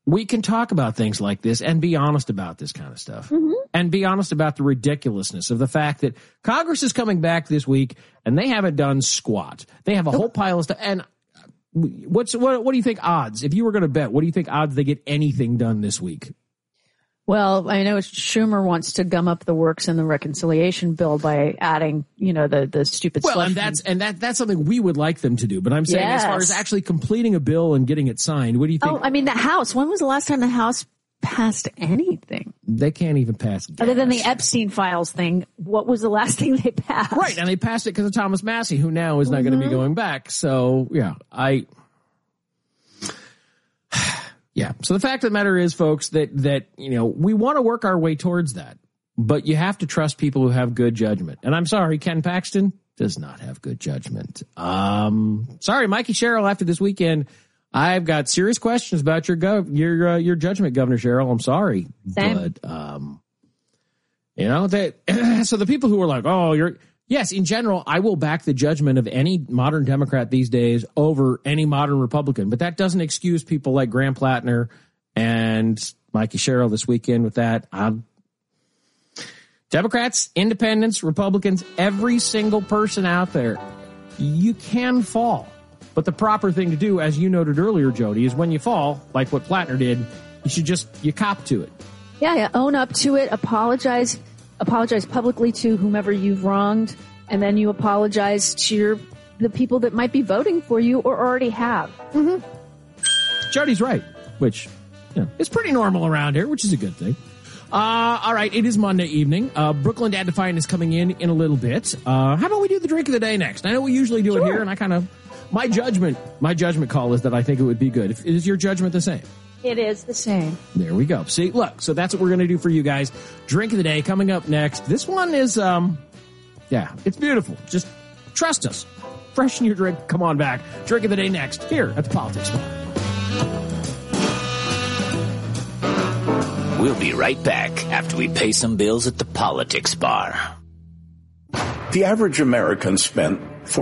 we can talk about things like this and be honest about this kind of stuff. Mm-hmm. And be honest about the ridiculousness of the fact that Congress is coming back this week and they haven't done squat. They have a whole pile of stuff. And what do you think odds? If you were going to bet, what do you think odds they get anything done this week? Well, I know Schumer wants to gum up the works in the reconciliation bill by adding, the stupid slush. Well, and that's something we would like them to do. But I'm saying as far as actually completing a bill and getting it signed, what do you think? Oh, I mean, the House. When was the last time the House passed anything? They can't even pass gas. Other than the Epstein files thing, what was the last thing they passed? Right, and they passed it because of Thomas Massie, who now is not going to be going back. So, yeah. So the fact of the matter is, folks, that we want to work our way towards that, but you have to trust people who have good judgment. And I'm sorry, Ken Paxton does not have good judgment. Sorry, Mikey Sherrill. After this weekend, I've got serious questions about your judgment, Governor Sherrill. I'm sorry, Same. But so the people who are like, yes, in general, I will back the judgment of any modern Democrat these days over any modern Republican. But that doesn't excuse people like Graham Plattner and Mikey Sherrill this weekend with that. Democrats, independents, Republicans, every single person out there, you can fall. But the proper thing to do, as you noted earlier, Jody, is when you fall, like what Plattner did, you cop to it. Yeah, own up to it, apologize publicly to whomever you've wronged, and then you apologize to the people that might be voting for you or already have. Mm-hmm. Jody's right, which is pretty normal around here, which is a good thing. All right, it is Monday evening. Brooklyn Dad Defiant is coming in a little bit. How about we do the drink of the day next? I know we usually do it here, and my judgment call is that I think it would be good. Is your judgment the same? It is the same. There we go. See, look, so that's what we're going to do for you guys. Drink of the day coming up next. This one is, it's beautiful. Just trust us. Freshen your drink. Come on back. Drink of the day next here at the Politics Bar. We'll be right back after we pay some bills at the Politics Bar. The average American spent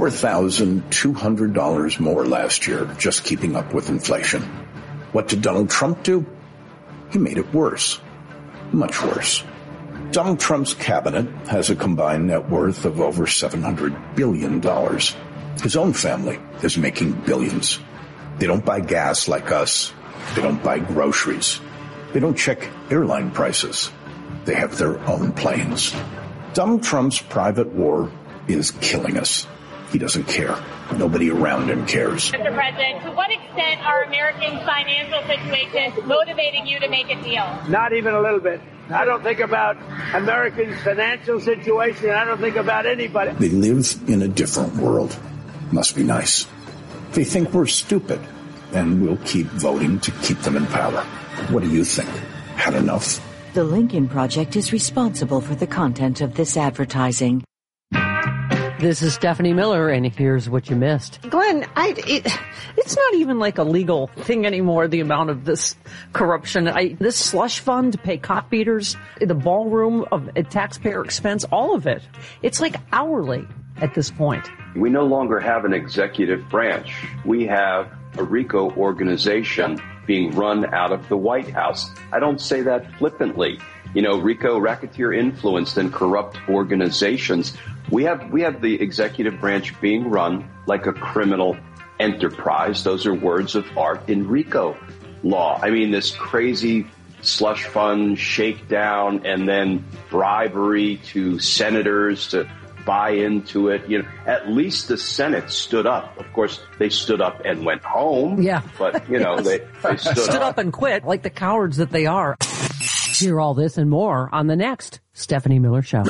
$4,200 more last year just keeping up with inflation. What did Donald Trump do? He made it worse. Much worse. Donald Trump's cabinet has a combined net worth of over $700 billion. His own family is making billions. They don't buy gas like us. They don't buy groceries. They don't check airline prices. They have their own planes. Donald Trump's private war is killing us. He doesn't care. Nobody around him cares. Mr. President, to what extent are American financial situations motivating you to make a deal? Not even a little bit. I don't think about Americans' financial situation. I don't think about anybody. They live in a different world. Must be nice. They think we're stupid, and we'll keep voting to keep them in power. What do you think? Had enough? The Lincoln Project is responsible for the content of this advertising. This is Stephanie Miller, and here's what you missed. Glenn, it's not even like a legal thing anymore, the amount of this corruption. This slush fund to pay cop beaters, the ballroom at taxpayer expense, all of it. It's like hourly at this point. We no longer have an executive branch. We have a RICO organization being run out of the White House. I don't say that flippantly. RICO, racketeer influenced and corrupt organizations. We have the executive branch being run like a criminal enterprise. Those are words of art in RICO law. I mean, this crazy slush fund shakedown and then bribery to senators to buy into it. At least the Senate stood up. Of course, they stood up and went home. Yeah. But, they stood up and quit like the cowards that they are. Hear all this and more on the next Stephanie Miller Show.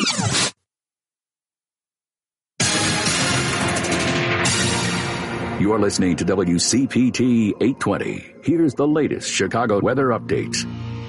You're listening to WCPT 820. Here's the latest Chicago weather update.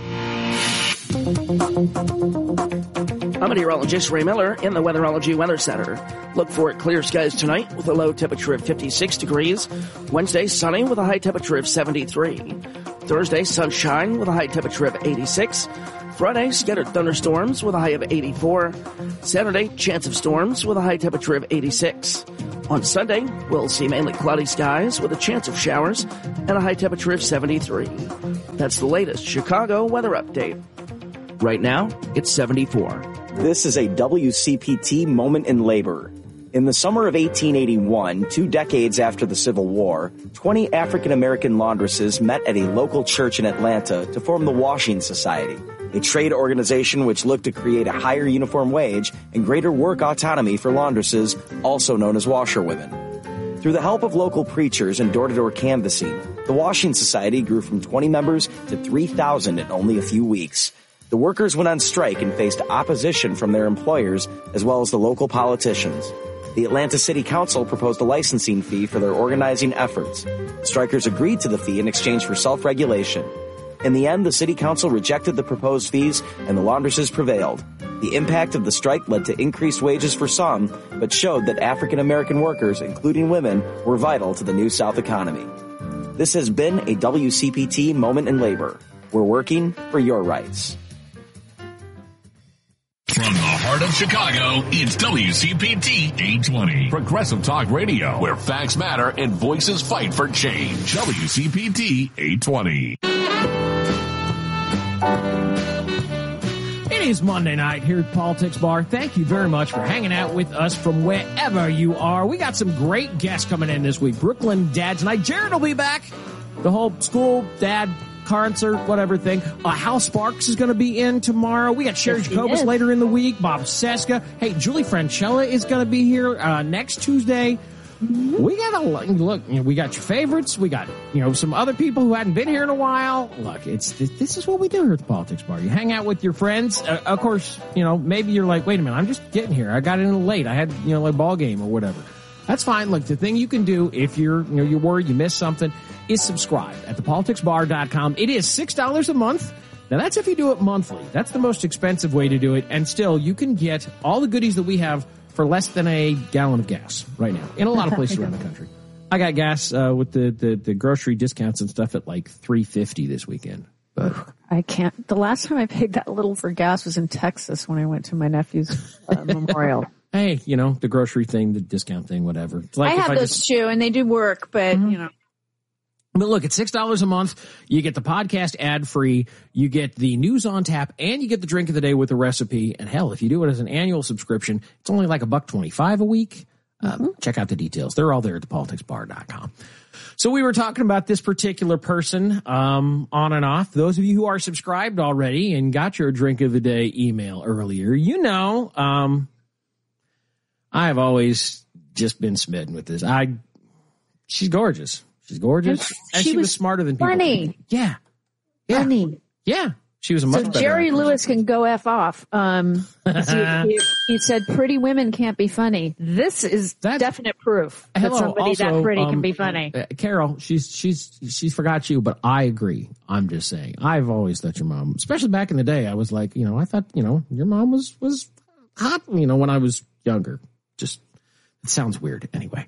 I'm meteorologist Ray Miller in the Weatherology Weather Center. Look for clear skies tonight with a low temperature of 56 degrees. Wednesday, sunny with a high temperature of 73. Thursday, sunshine with a high temperature of 86. Friday, scattered thunderstorms with a high of 84. Saturday, chance of storms with a high temperature of 86. On Sunday, we'll see mainly cloudy skies with a chance of showers and a high temperature of 73. That's the latest Chicago weather update. Right now, it's 74. This is a WCPT moment in labor. In the summer of 1881, 2 decades after the Civil War, 20 African-American laundresses met at a local church in Atlanta to form the Washing Society, a trade organization which looked to create a higher uniform wage and greater work autonomy for laundresses, also known as washerwomen. Through the help of local preachers and door-to-door canvassing, the Washing Society grew from 20 members to 3,000 in only a few weeks. The workers went on strike and faced opposition from their employers as well as the local politicians. The Atlanta City Council proposed a licensing fee for their organizing efforts. The strikers agreed to the fee in exchange for self-regulation. In the end, the City Council rejected the proposed fees and the laundresses prevailed. The impact of the strike led to increased wages for some, but showed that African-American workers, including women, were vital to the New South economy. This has been a WCPT moment in labor. We're working for your rights. From the heart of Chicago, it's WCPT 820. Progressive Talk Radio, where facts matter and voices fight for change. WCPT 820. It is Monday night here at Politics Bar. Thank you very much for hanging out with us from wherever you are. We got some great guests coming in this week. Brooklyn Dad tonight. Jared will be back. The whole school dad concert, whatever thing. Hal Sparks is going to be in tomorrow. We got Sherry Jacobus later in the week. Bob Seska. Hey, Julie Franchella is going to be here next Tuesday. We got look. We got your favorites. We got some other people who hadn't been here in a while. Look, this is what we do here at the Politics Bar. You hang out with your friends. Of course, maybe you're like, wait a minute, I'm just getting here. I got in late. I had a ball game or whatever. That's fine. Look, the thing you can do if you're worried you missed something is subscribe at thepoliticsbar.com. It is $6 a month. Now, that's if you do it monthly. That's the most expensive way to do it. And still, you can get all the goodies that we have for less than a gallon of gas right now in a lot of places around the country. I got gas with the grocery discounts and stuff at like $3.50 this weekend. But I can't. The last time I paid that little for gas was in Texas when I went to my nephew's memorial. Hey, the grocery thing, the discount thing, whatever. It's like I have those too, and they do work, but But look, at $6 a month, you get the podcast ad-free, you get the news on tap, and you get the drink of the day with a recipe. And hell, if you do it as an annual subscription, it's only like $1.25 a week. Check out the details. They're all there at thepoliticsbar.com. So we were talking about this particular person on and off. Those of you who are subscribed already and got your drink of the day email earlier, I've always just been smitten with this. She's gorgeous. She's gorgeous. And she was smarter than people. Funny. Yeah. Funny. Yeah. She was a much better Jerry actress. Lewis can go F off. He said pretty women can't be funny. This is definite proof that somebody that pretty can be funny. Carol, she's forgot you, but I agree. I'm just saying. I've always thought your mom, especially back in the day, I was like, I thought, your mom was hot, when I was younger. Just, it sounds weird anyway.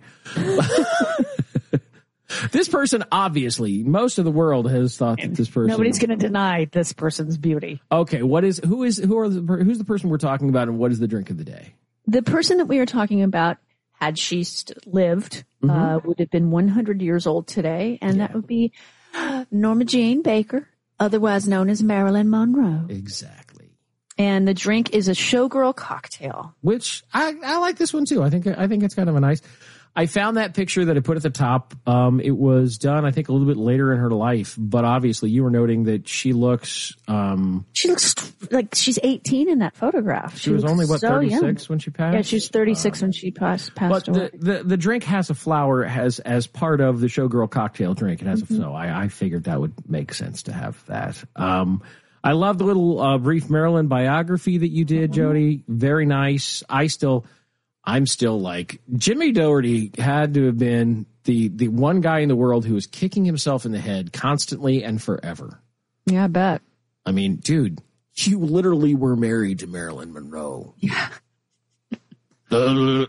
This person, obviously, most of the world has thought that this person. Nobody's going to deny this person's beauty. Okay, who's the person we're talking about, and what is the drink of the day? The person that we are talking about, had she lived, would have been 100 years old today, and that would be Norma Jean Baker, otherwise known as Marilyn Monroe. Exactly. And the drink is a showgirl cocktail, which I like this one too. I think it's kind of a nice. I found that picture that I put at the top. It was done, I think, a little bit later in her life, but obviously you were noting that she looks like she's 18 in that photograph. She was only 36 when she passed. Yeah, she was 36 when she passed away. But the drink has a flower as part of the showgirl cocktail drink. It has so I figured that would make sense to have that. I love the little brief Marilyn biography that you did, Jody. Very nice. I'm still like, Jimmy Doherty had to have been the one guy in the world who was kicking himself in the head constantly and forever. Yeah, I bet. I mean, dude, you literally were married to Marilyn Monroe. Yeah. Well.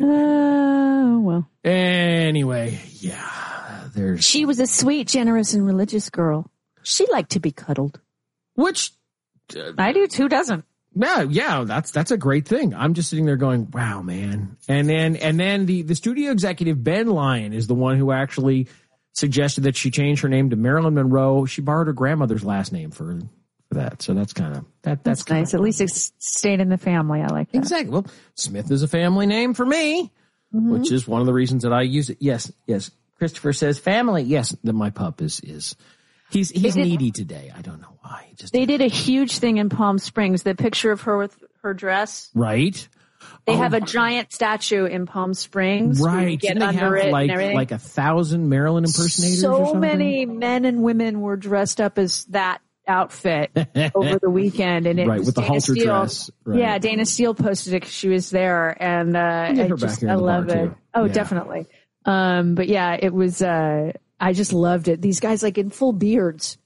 Anyway, yeah. She was a sweet, generous, and religious girl. She liked to be cuddled. Which I do too, doesn't? Yeah, that's a great thing. I'm just sitting there going, wow, man. And then the studio executive, Ben Lyon, is the one who actually suggested that she change her name to Marilyn Monroe. She borrowed her grandmother's last name for that. So that's kind of that's nice. At least it stayed in the family. I like that. Exactly. Well, Smith is a family name for me, which is one of the reasons that I use it. Yes. Christopher says family. Yes, that my pup is he's needy today. I don't know why. They did a huge thing in Palm Springs. The picture of her with her dress. Right. They have a giant statue in Palm Springs. Right. Get Didn't they under have it like and everything. 1,000 Marilyn impersonators or So something? many men and women were dressed up as that outfit over the weekend, and it was with the Dana halter Steele. dress. Right. Yeah, Dana Steele posted it 'cause she was there, and I love it. Too. Oh, Yeah. definitely. But yeah, it was. I just loved it. These guys like in full beards.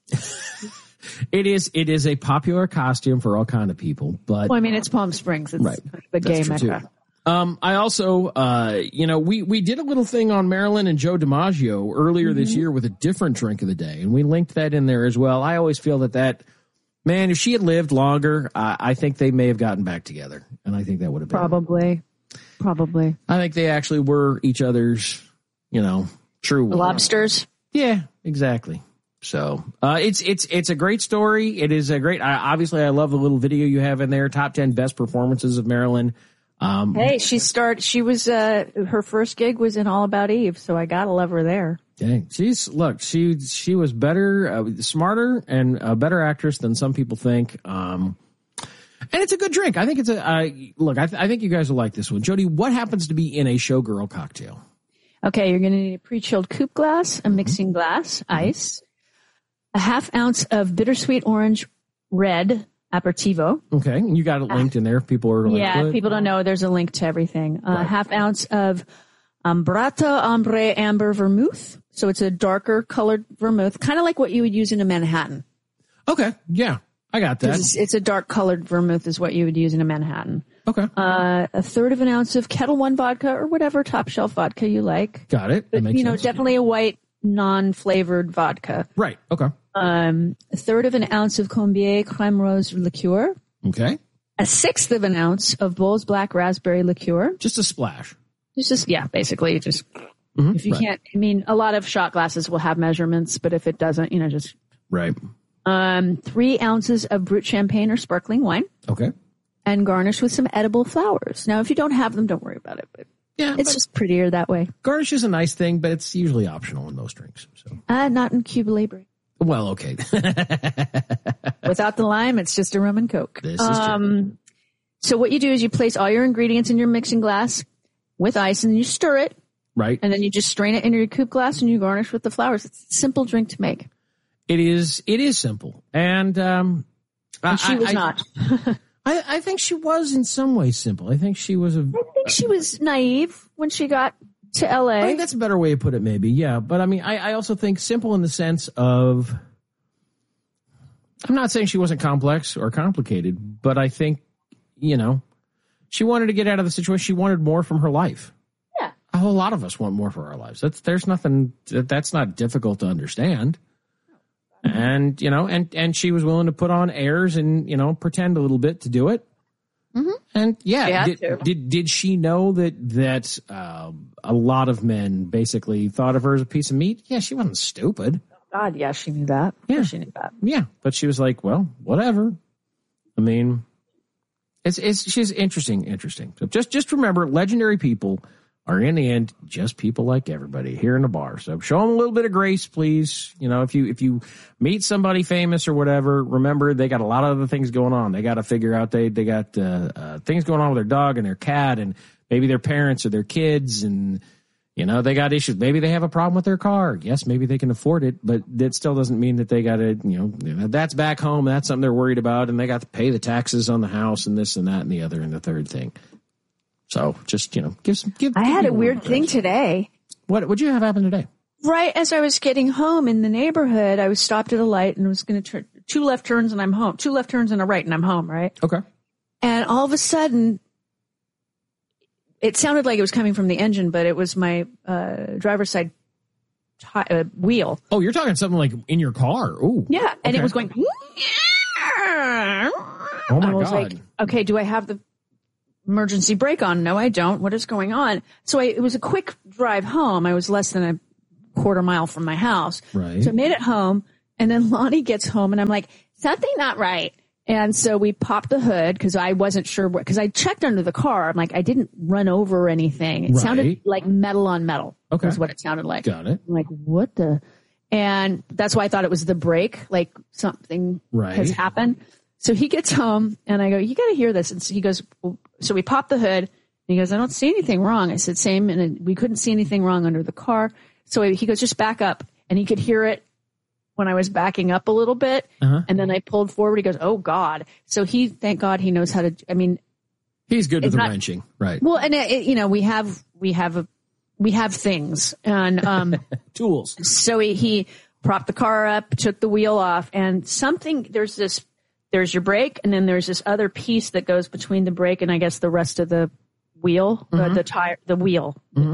It is a popular costume for all kind of people, but Well, I mean, it's Palm Springs. It's Right. the gay That's true, mecca. too. I also, we did a little thing on Marilyn and Joe DiMaggio earlier this year with a different drink of the day, and we linked that in there as well. I always feel that man, if she had lived longer, I think they may have gotten back together, and I think that would have been Probably. I think they actually were each other's, true Lobsters. Yeah, exactly. So it's a great story. It is a great. Obviously, I love the little video you have in there. Top 10 best performances of Marilyn. Hey, she was her first gig was in All About Eve, so I gotta love her there. Dang, she was better, smarter, and a better actress than some people think. And it's a good drink. I think it's I think you guys will like this one. Jody, what happens to be in a Showgirl cocktail? Okay, you're gonna need a pre-chilled coupe glass, a mixing glass, ice, a half ounce of bittersweet orange red aperitivo. Okay, and you got it linked in there if people are like, Yeah, what? if people don't know, there's a link to everything. A half ounce of Ambrata Ambre Amber Vermouth. So it's a darker colored vermouth, kind of like what you would use in a Manhattan. Okay, yeah, I got that. It's a dark colored vermouth is what you would use in a Manhattan. Okay. A third of an ounce of Kettle One vodka or whatever top shelf vodka you like. Got it. That But, makes sense. definitely a white, non-flavored vodka. Right. Okay. A third of an ounce of Combier Crème Rose liqueur. Okay. A sixth of an ounce of Bols Black Raspberry liqueur. Just a splash. It's just, basically if you can't, a lot of shot glasses will have measurements, but if it doesn't, just. Right. 3 ounces of Brut champagne or sparkling wine. Okay. And garnish with some edible flowers. Now, if you don't have them, don't worry about it, but it's just prettier that way. Garnish is a nice thing, but it's usually optional in most drinks. So. Not in Cuba Libre. Well, okay. Without the lime, it's just a rum and coke. This is true. So what you do is you place all your ingredients in your mixing glass with ice, and you stir it. Right. And then you just strain it into your coupe glass, and you garnish with the flowers. It's a simple drink to make. It is simple. And she was not. I think she was in some ways simple. I think she was she was naive when she got to LA. I think that's a better way to put it, maybe. Yeah. But I also think simple in the sense of, I'm not saying she wasn't complex or complicated, but I think, she wanted to get out of the situation. She wanted more from her life. Yeah. A whole lot of us want more for our lives. That's not difficult to understand. And, and she was willing to put on airs and, pretend a little bit to do it. Mm-hmm. And yeah, She did she know that a lot of men basically thought of her as a piece of meat? Yeah, she wasn't stupid. God, yeah, she knew that. Yeah, she knew that. Yeah, but she was like, well, whatever. She's interesting. So just remember, legendary people are in the end just people like everybody here in the bar. So show them a little bit of grace, please. If you meet somebody famous or whatever, remember they got a lot of other things going on. They got to figure out they got things going on with their dog and their cat and maybe their parents or their kids, and they got issues. Maybe they have a problem with their car. Yes, maybe they can afford it, but that still doesn't mean that they got to, that's back home. That's something they're worried about, and they got to pay the taxes on the house and this and that and the other and the third thing. So just, give. I had a weird thing today. What'd you have happen today? Right as I was getting home in the neighborhood, I was stopped at a light and was going to turn 2 left turns and I'm home. 2 left turns and a right and I'm home, right? Okay. And all of a sudden, it sounded like it was coming from the engine, but it was my driver's side wheel. Oh, you're talking something like in your car. Ooh. Yeah, and okay. it was going. Oh my I was God. like, okay, do I have the emergency brake on? No, I don't. What is going on? So it was a quick drive home. I was less than a quarter mile from my house. Right. So I made it home, and then Lonnie gets home, and I'm like, something not right. And so we popped the hood because I wasn't sure what, because I checked under the car. I'm like, I didn't run over anything. It sounded like metal on metal. Okay. Is what it sounded like. Got it. I'm like, what the? And that's why I thought it was the brake, like something has happened. So he gets home, and I go, you got to hear this. And so he goes, so we popped the hood, and he goes, I don't see anything wrong. I said, same. And we couldn't see anything wrong under the car. So he goes, just back up. And he could hear it when I was backing up a little bit. And then I pulled forward. He goes, oh God. So thank God he knows how to, I mean. He's good with the wrenching. Right. Well, and we have things and, tools. So he propped the car up, took the wheel off, and there's your brake, and then there's this other piece that goes between the brake and I guess the rest of the wheel, the tire, the wheel.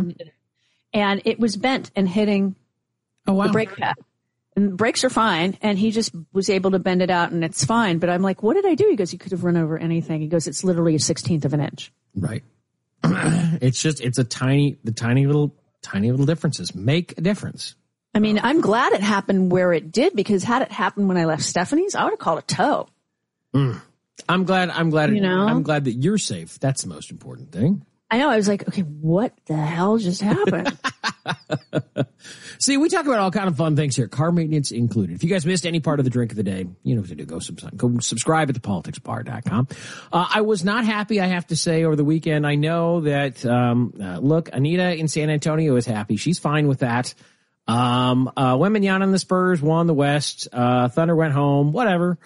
And it was bent and hitting the brake pad. And the brakes are fine, and he just was able to bend it out, and it's fine. But I'm like, what did I do? He goes, you could have run over anything. He goes, it's literally a 1/16 of an inch. Right. It's the tiny little differences make a difference. I mean, I'm glad it happened where it did, because had it happened when I left Stephanie's, I would have called a tow. I'm glad that you're safe. That's the most important thing. I know. I was like, okay, what the hell just happened? See, we talk about all kind of fun things here, car maintenance included. If you guys missed any part of the drink of the day, you know what to do. Go subscribe at thepoliticsbar.com. I was not happy, I have to say, over the weekend. I know that, look, Anita in San Antonio is happy. She's fine with that. Wembanyama and the Spurs won the West. Thunder went home, whatever.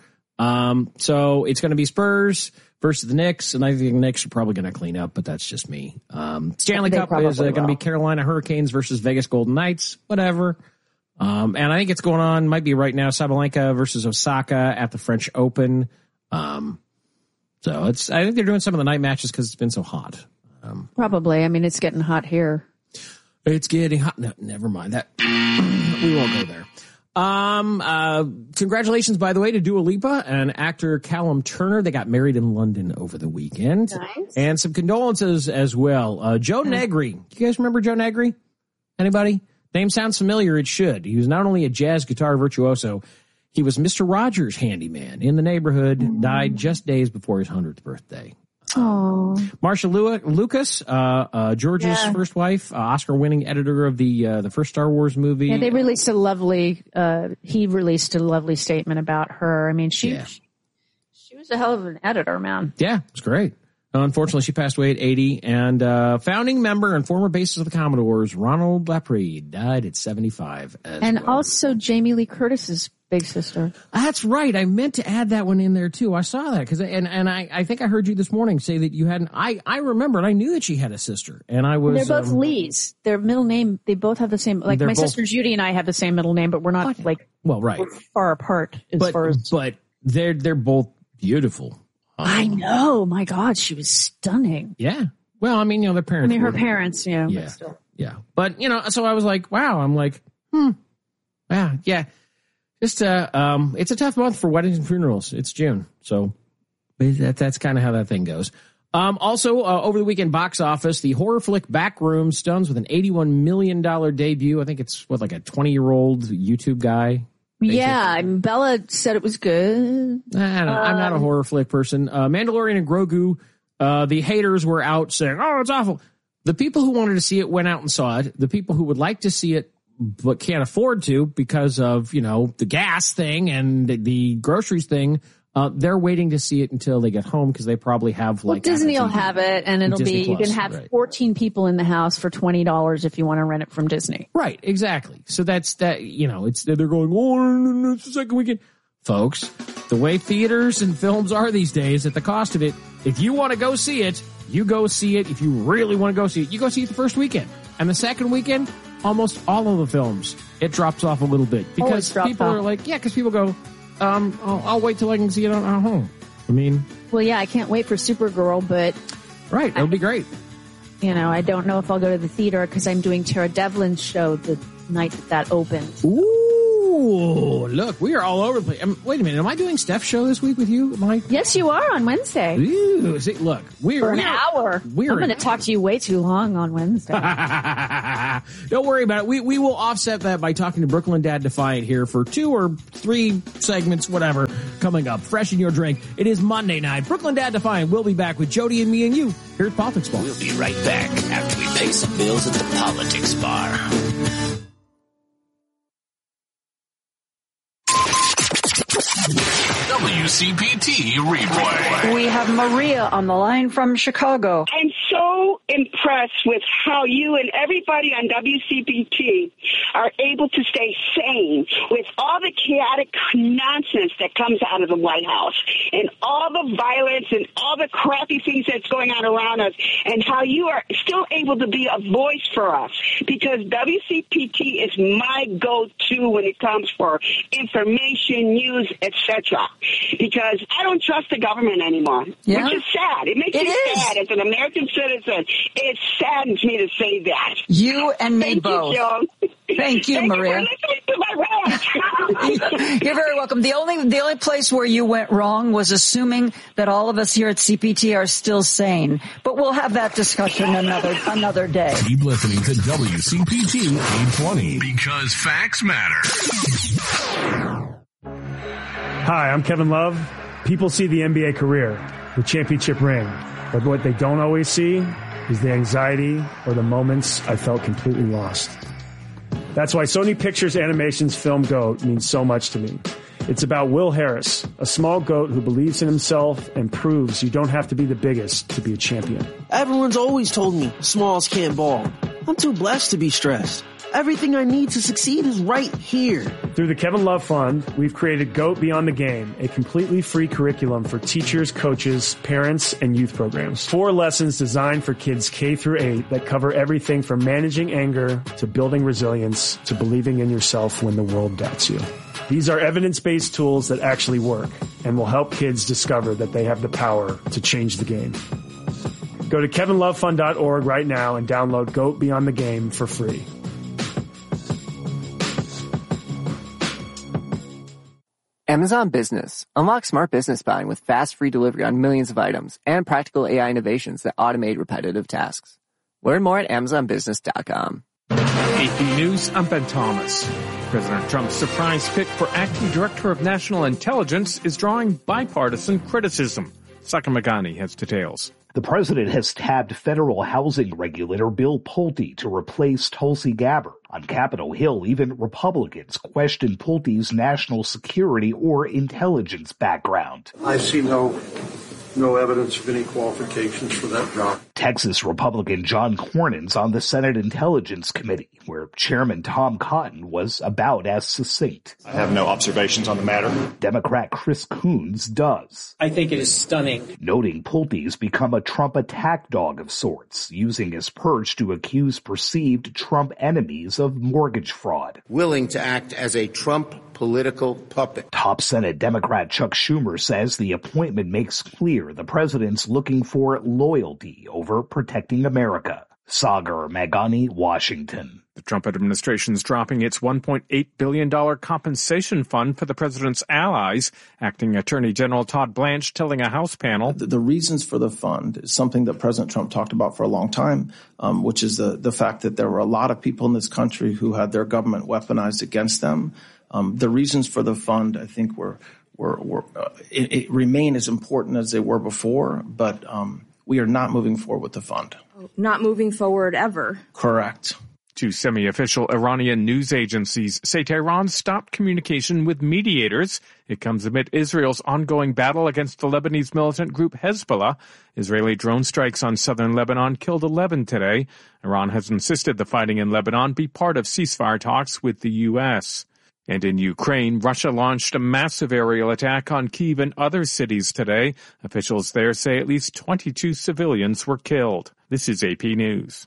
So it's going to be Spurs versus the Knicks, and I think the Knicks are probably going to clean up, but that's just me. Stanley Cup is going to be Carolina Hurricanes versus Vegas Golden Knights, whatever. And I think it's going on, might be right now, Sabalenka versus Osaka at the French Open. So I think they're doing some of the night matches because it's been so hot. Probably. I mean, it's getting hot here. It's getting hot. No, never mind that. We won't go there. Congratulations, by the way, to Dua Lipa and actor Callum Turner. They got married in London over the weekend. Nice. And some condolences as well. Joe Negri. Do you guys remember Joe Negri? Anybody? Name sounds familiar. It should. He was not only a jazz guitar virtuoso, he was Mr. Rogers' handyman in the neighborhood, died just days before his 100th birthday. Oh, Marsha Lucas, George's first wife, Oscar-winning editor of the first Star Wars movie. Yeah, they released he released a lovely statement about her. I mean, she was a hell of an editor, man. Yeah, it was great. Unfortunately, she passed away at 80, and founding member and former bassist of the Commodores, Ronald Laprie, died at 75 and also Jamie Lee Curtis's big sister. That's right. I meant to add that one in there too. I saw that because, and I think I heard you this morning say that you hadn't. I remembered. I knew that she had a sister, and I was. They're both Lees. Their middle name. They both have the same. Like my sister Judy and I have the same middle name, but we're not right. We're far apart But they're both beautiful. I know. My God, she was stunning. Yeah. Well, I mean, their parents. Her parents. Yeah. But still. Yeah. But so I was like, wow. I'm like, yeah. Just it's a tough month for weddings and funerals. It's June, so that's kind of how that thing goes. Also, over the weekend box office, the horror flick Backroom stuns with an $81 million debut. I think it's like a 20-year-old YouTube guy. Basically. Yeah, Bella said it was good. I don't know. I'm not a horror flick person. Mandalorian and Grogu, the haters were out saying, "Oh, it's awful." The people who wanted to see it went out and saw it. The people who would like to see it but can't afford to because of, the gas thing and the groceries thing, they're waiting to see it until they get home because they probably have Disney will have it, and it'll Disney be, Plus, you can have 14 people in the house for $20 if you want to rent it from Disney. Right, exactly. So that's that, they're going, it's the second weekend. Folks, the way theaters and films are these days at the cost of it, if you want to go see it, you go see it. If you really want to go see it, you go see it the first weekend. And the second weekend, almost all of the films, it drops off a little bit because people are like, because people go, I'll wait till I can see it at home. I mean, well, yeah, I can't wait for Supergirl, but right, it'll be great. I don't know if I'll go to the theater because I'm doing Tara Devlin's show the night that opens. Ooh, Ooh, look, we are all over the place. Wait a minute, am I doing Steph's show this week with you, Mike? Yes, you are on Wednesday. Ooh, see, look, for an hour. I'm going to talk to you way too long on Wednesday. Don't worry about it. We will offset that by talking to Brooklyn Dad Defiant here for 2 or 3 segments, whatever, coming up. Fresh in your drink. It is Monday night. Brooklyn Dad Defiant will be back with Jody and me and you here at Politics Bar. We'll be right back after we pay some bills at the Politics Bar. WCPT replay. We have Maria on the line from Chicago. I'm so impressed with how you and everybody on WCPT are able to stay sane with all the chaotic nonsense that comes out of the White House and all the violence and all the crappy things that's going on around us, and how you are still able to be a voice for us, because WCPT is my go-to when it comes for information, news, etc. Because I don't trust the government anymore, which is sad. It makes me sad as an American citizen. It saddens me to say that. You and me both. Thank you, Maria. You're very welcome. The only place where you went wrong was assuming that all of us here at CPT are still sane. But we'll have that discussion another day. Keep listening to WCPT 820 because facts matter. Hi, I'm Kevin Love. People see the NBA career, the championship ring, but what they don't always see is the anxiety or the moments I felt completely lost. That's why Sony Pictures Animation's film GOAT means so much to me. It's about Will Harris, a small goat who believes in himself and proves you don't have to be the biggest to be a champion. Everyone's always told me smalls can't ball. I'm too blessed to be stressed. Everything I need to succeed is right here. Through the Kevin Love Fund, we've created GOAT Beyond the Game, a completely free curriculum for teachers, coaches, parents, and youth programs. 4 lessons designed for kids K through 8 that cover everything from managing anger to building resilience to believing in yourself when the world doubts you. These are evidence-based tools that actually work and will help kids discover that they have the power to change the game. Go to kevinlovefund.org right now and download GOAT Beyond the Game for free. Amazon Business. Unlock smart business buying with fast, free delivery on millions of items and practical AI innovations that automate repetitive tasks. Learn more at amazonbusiness.com. AP News, I'm Ben Thomas. President Trump's surprise pick for acting director of national intelligence is drawing bipartisan criticism. Saka Magani has details. The president has tabbed federal housing regulator Bill Pulte to replace Tulsi Gabbard. On Capitol Hill, even Republicans questioned Pulte's national security or intelligence background. I see no evidence of any qualifications for that job. Texas Republican John Cornyn's on the Senate Intelligence Committee, where Chairman Tom Cotton was about as succinct. I have no observations on the matter. Democrat Chris Coons does. I think it is stunning. Noting Pulte's become a Trump attack dog of sorts, using his perch to accuse perceived Trump enemies of mortgage fraud. Willing to act as a Trump political puppet. Top Senate Democrat Chuck Schumer says the appointment makes clear the president's looking for loyalty over protecting America. Sagar Magani, Washington. The Trump administration's dropping its $1.8 billion compensation fund for the president's allies. Acting Attorney General Todd Blanche telling a House panel. The reasons for the fund is something that President Trump talked about for a long time, which is the fact that there were a lot of people in this country who had their government weaponized against them. The reasons for the fund, I think, it remain as important as they were before, but we are not moving forward with the fund. Not moving forward ever. Correct. 2 semi-official Iranian news agencies say Tehran stopped communication with mediators. It comes amid Israel's ongoing battle against the Lebanese militant group Hezbollah. Israeli drone strikes on southern Lebanon killed 11 today. Iran has insisted the fighting in Lebanon be part of ceasefire talks with the U.S. And in Ukraine, Russia launched a massive aerial attack on Kyiv and other cities today. Officials there say at least 22 civilians were killed. This is AP News.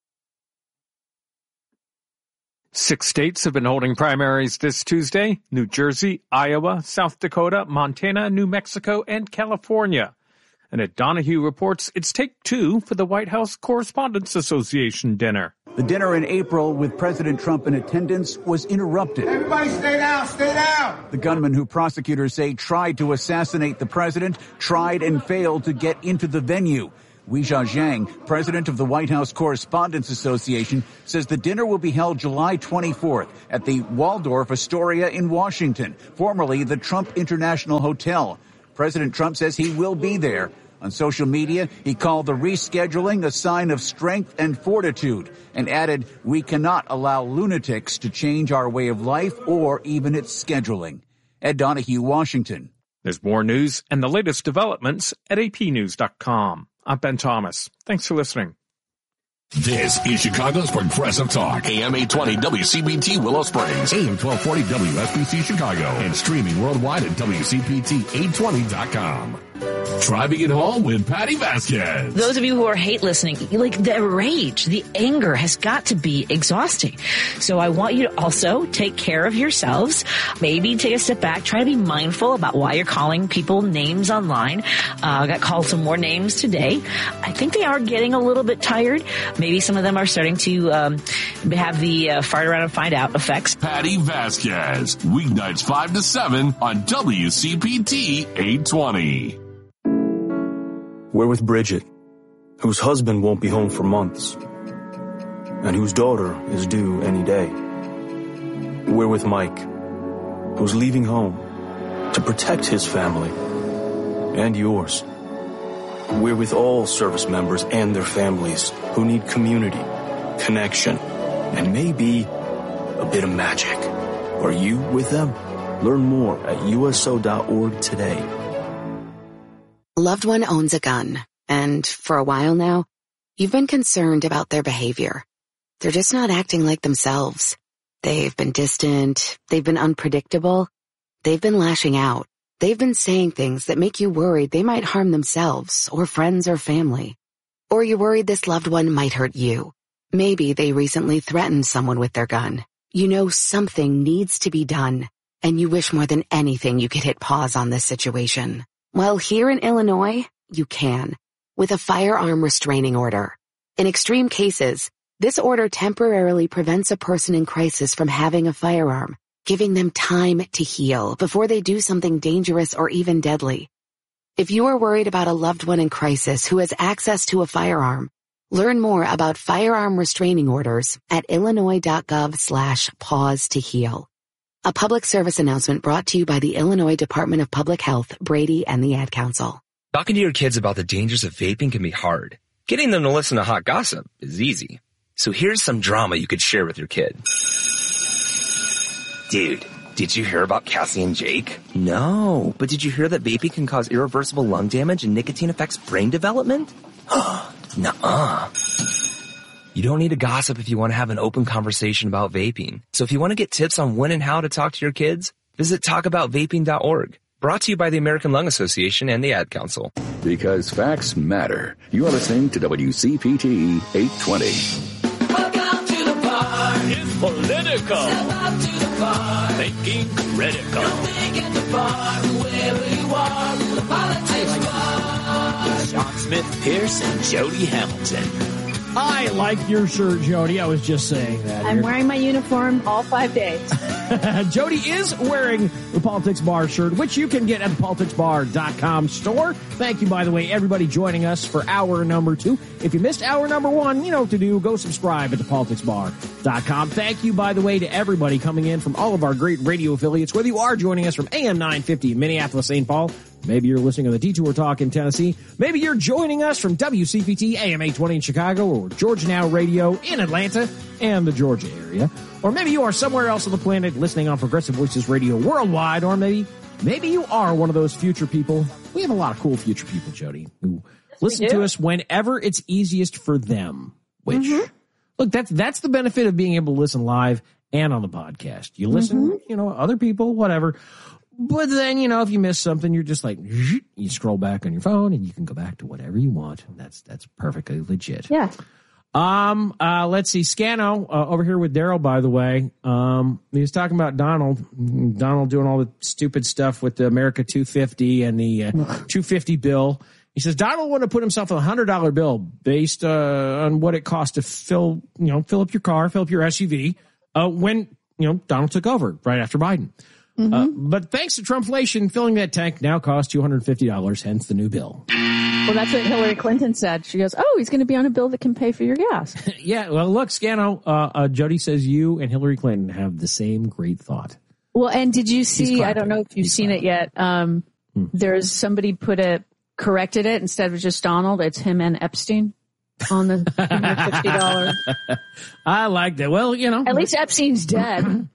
6 states have been holding primaries this Tuesday: New Jersey, Iowa, South Dakota, Montana, New Mexico, and California. And at Donahue reports it's take 2 for the White House Correspondents Association dinner. The dinner in April with President Trump in attendance was interrupted. Everybody stay down, stay down. The gunman who prosecutors say tried to assassinate the president tried and failed to get into the venue. Weijia Zhang, president of the White House Correspondents Association, says the dinner will be held July 24th at the Waldorf Astoria in Washington, formerly the Trump International Hotel. President Trump says he will be there. On social media, he called the rescheduling a sign of strength and fortitude and added, "We cannot allow lunatics to change our way of life or even its scheduling." Ed Donahue, Washington. There's more news and the latest developments at apnews.com. I'm Ben Thomas. Thanks for listening. This is Chicago's Progressive Talk, AM 820 WCPT Willow Springs, AM 1240 WSBC Chicago, and streaming worldwide at WCPT820.com. Driving it home with Patty Vasquez. Those of you who are hate listening, like the rage, the anger has got to be exhausting. So I want you to also take care of yourselves. Maybe take a step back. Try to be mindful about why you're calling people names online. I got called some more names today. I think they are getting a little bit tired. Maybe some of them are starting to have the fart around and find out effects. Patty Vasquez, weeknights 5 to 7 on WCPT 820. We're with Bridget, whose husband won't be home for months, and whose daughter is due any day. We're with Mike, who's leaving home to protect his family and yours. We're with all service members and their families who need community, connection, and maybe a bit of magic. Are you with them? Learn more at USO.org today. A loved one owns a gun, and for a while now, you've been concerned about their behavior. They're just not acting like themselves. They've been distant, they've been unpredictable, they've been lashing out. They've been saying things that make you worried they might harm themselves or friends or family. Or you're worried this loved one might hurt you. Maybe they recently threatened someone with their gun. You know something needs to be done, and you wish more than anything you could hit pause on this situation. Well, here in Illinois, you can, with a firearm restraining order. In extreme cases, this order temporarily prevents a person in crisis from having a firearm, giving them time to heal before they do something dangerous or even deadly. If you are worried about a loved one in crisis who has access to a firearm, learn more about firearm restraining orders at illinois.gov/pause to heal. A public service announcement brought to you by the Illinois Department of Public Health, Brady, and the Ad Council. Talking to your kids about the dangers of vaping can be hard. Getting them to listen to hot gossip is easy. So here's some drama you could share with your kid. Dude, did you hear about Cassie and Jake? No, but did you hear that vaping can cause irreversible lung damage and nicotine affects brain development? Nuh-uh. You don't need to gossip if you want to have an open conversation about vaping. So if you want to get tips on when and how to talk to your kids, visit talkaboutvaping.org. Brought to you by the American Lung Association and the Ad Council. Because facts matter. You are listening to WCPT 820. Welcome to the bar. It's political. Step up to the bar. Thinking critical. Don't think at the bar, wherever you are, the politics bar. With Sean Smith, Pierce, and Jody Hamilton. I like your shirt, Jody. I was just saying that. I'm wearing my uniform all 5 days. Jody is wearing the Politics Bar shirt, which you can get at the politicsbar.com store. Thank you, by the way, everybody joining us for hour number 2. If you missed hour number 1, you know what to do. Go subscribe at thepoliticsbar.com. Thank you, by the way, to everybody coming in from all of our great radio affiliates, whether you are joining us from AM 950 in Minneapolis, St. Paul. Maybe you're listening to the Detour Talk in Tennessee. Maybe you're joining us from WCPT AM 820 in Chicago or Georgia Now Radio in Atlanta and the Georgia area. Or maybe you are somewhere else on the planet listening on Progressive Voices Radio worldwide. Or maybe you are one of those future people. We have a lot of cool future people, Jody, who listen to us whenever it's easiest for them. Which, look, that's the benefit of being able to listen live and on the podcast. You listen, other people, whatever. But then, if you miss something, you're just like, you scroll back on your phone and you can go back to whatever you want. That's perfectly legit. Yeah. Let's see. Scano, over here with Daryl, by the way. He was talking about Donald doing all the stupid stuff with the America 250 and the 250 bill. He says Donald would have put himself a $100 bill based on what it cost to fill up your car, fill up your SUV when Donald took over right after Biden. But thanks to Trumpflation, filling that tank now costs $250, hence the new bill. Well, that's what Hillary Clinton said. She goes, "Oh, he's going to be on a bill that can pay for your gas." Yeah, well, look, Scano, Jody says you and Hillary Clinton have the same great thought. Well, and did you see, I don't know if you've seen it yet, there's somebody corrected it instead of just Donald, it's him and Epstein on the $50. I like that. Well, At least Epstein's dead.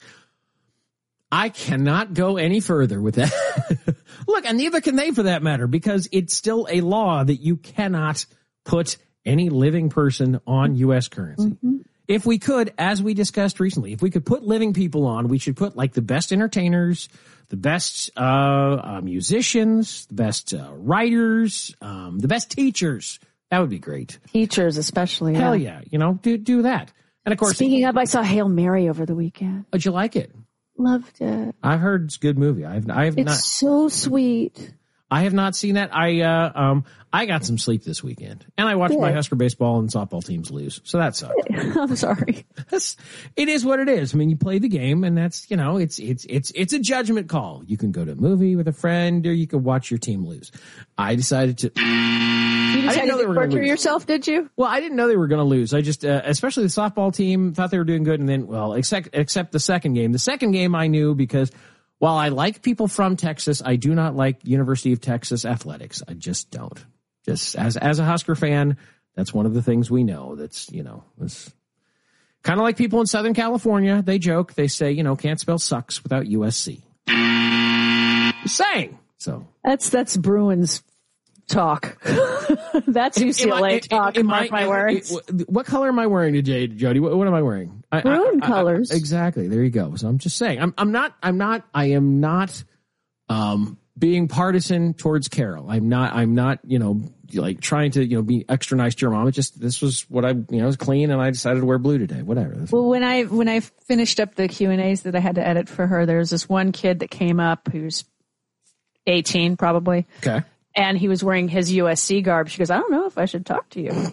I cannot go any further with that. Look, and neither can they for that matter, because it's still a law that you cannot put any living person on U.S. currency. If we could, as we discussed recently, if we could put living people on, we should put like the best entertainers, the best musicians, the best writers, the best teachers. That would be great. Teachers especially. Hell yeah. Do that. And of course, speaking of, I saw Hail Mary over the weekend. How'd you like it? Loved it. I've heard it's a good movie. It's so sweet. I have not seen that. I got some sleep this weekend, and I watched my Husker baseball and softball teams lose. So that sucked. I'm sorry. It is what it is. I mean, you play the game, and that's it's a judgment call. You can go to a movie with a friend, or you can watch your team lose. I decided to. You decided to torture yourself, did you? Well, I didn't know they were going to lose. I just, especially the softball team, thought they were doing good, and then, well, except the second game. The second game I knew because. While I like people from Texas, I do not like University of Texas athletics. I just don't. Just as a Husker fan, that's one of the things we know. That's, it's kind of like people in Southern California. They joke. They say, can't spell sucks without USC. Just saying. So that's Bruins talk. That's UCLA talk. Mark my words. What color am I wearing today, Jody? What am I wearing? Bruin colors. Exactly. There you go. So I'm just saying. I am not being partisan towards Carol. I'm not, like trying to, be extra nice to your mom. It just, this was what I was clean and I decided to wear blue today. Whatever. Well, when I finished up the Q&As that I had to edit for her, there was this one kid that came up who's 18 probably. Okay. And he was wearing his USC garb. She goes, I don't know if I should talk to you.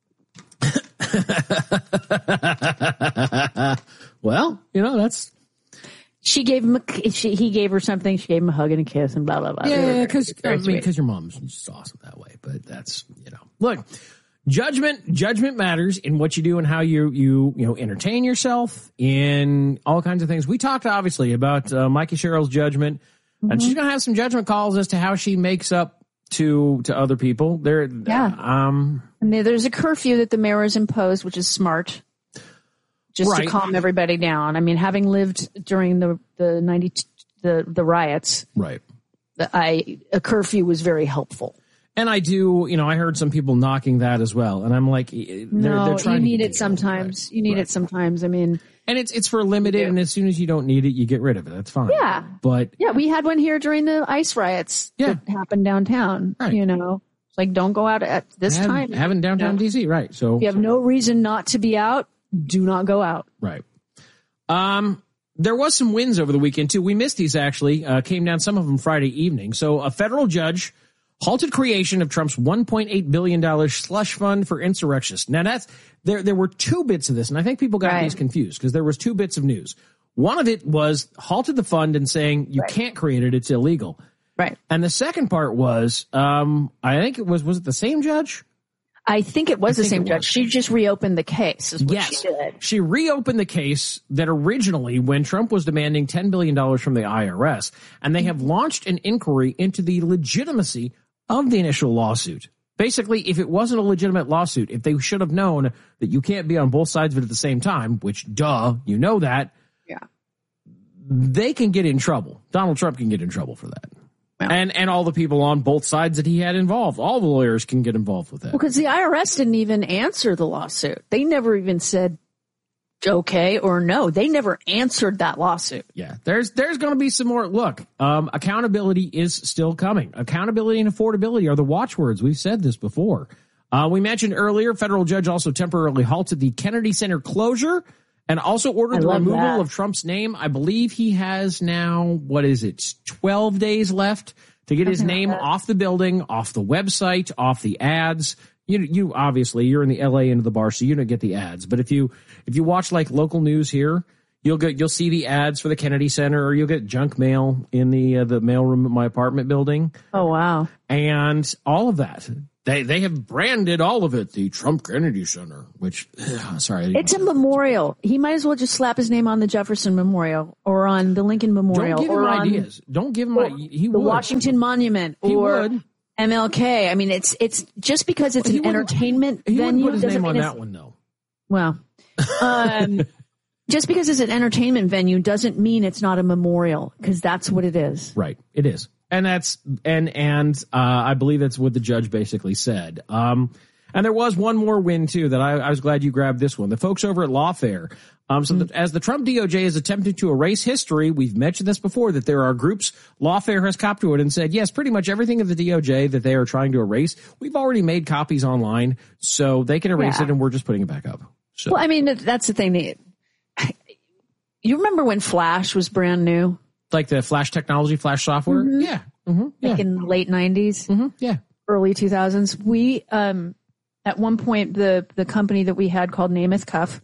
Well, that's. She gave him. He gave her something. She gave him a hug and a kiss and blah blah blah. Yeah, because your mom's just awesome that way. But that's look, judgment matters in what you do and how you entertain yourself in all kinds of things. We talked obviously about Mikey Sherrill's judgment, and she's gonna have some judgment calls as to how she makes up to other people. And there's a curfew that the mayor has imposed, which is smart, just to calm everybody down. I mean, having lived during the riots, right? A curfew was very helpful. And I do, I heard some people knocking that as well, and I'm like, they're trying. You need it sometimes. You need it sometimes. I mean. And it's for limited, and as soon as you don't need it, you get rid of it. That's fine. Yeah. But we had one here during the ICE riots that happened downtown. Right. It's like, don't go out at this time. Having downtown DC, right? So if you have no reason not to be out, do not go out. Right. There was some wins over the weekend too. We missed these actually. Came down some of them Friday evening. So a federal judge halted creation of Trump's $1.8 billion slush fund for insurrectionists. Now that's there were two bits of this, and I think people got these confused because there was two bits of news. One of it was halted the fund and saying you can't create it; it's illegal. Right. And the second part was, I think it was it the same judge? I think it was the same judge. She just reopened the case. Is what she did. She reopened the case that originally, when Trump was demanding $10 billion from the IRS, and they have launched an inquiry into the legitimacy of the initial lawsuit. Basically, if it wasn't a legitimate lawsuit, if they should have known that you can't be on both sides of it at the same time, which, that, they can get in trouble. Donald Trump can get in trouble for that. Yeah. And all the people on both sides that he had involved, all the lawyers can get involved with that. Because the IRS didn't even answer the lawsuit. They never even said okay or no. They never answered that lawsuit. Yeah, there's going to be some more. Look, accountability is still coming. Accountability and affordability are the watchwords. We've said this before. We mentioned earlier, federal judge also temporarily halted the Kennedy Center closure and also ordered the removal of Trump's name. I believe he has now, 12 days left to get his Something name like that. off the building, off the website, off the ads. You obviously, you're in the LA end of the bar, so you don't get the ads. But if you watch like local news here, you'll see the ads for the Kennedy Center, or you'll get junk mail in the mailroom at my apartment building. Oh, wow. And all of that. They have branded all of it the Trump Kennedy Center, which, sorry. It's a memorial. He might as well just slap his name on the Jefferson Memorial or on the Lincoln Memorial. Don't give him or ideas. Don't give him the Washington Monument He or would. MLK. I mean, it's just because it's He an wouldn't- entertainment He wouldn't venue put his doesn't name on mean that it's, one, though. well, just because it's an entertainment venue doesn't mean it's not a memorial, because that's what it is. Right. It is. And that's, I believe that's what the judge basically said. And there was one more win too that I was glad you grabbed this one. The folks over at Lawfare. As the Trump DOJ is attempting to erase history, we've mentioned this before, that there are groups, Lawfare has copped to it and said, yes, pretty much everything of the DOJ that they are trying to erase, we've already made copies online, so they can erase it and we're just putting it back up. So. Well, I mean, that's the thing. You remember when Flash was brand new? Like the Flash technology, Flash software? Mm-hmm. Yeah. Mm-hmm. Yeah. Like in the late 90s? Mm-hmm. Yeah. Early 2000s. We, at one point, the company that we had called Namath Cuff,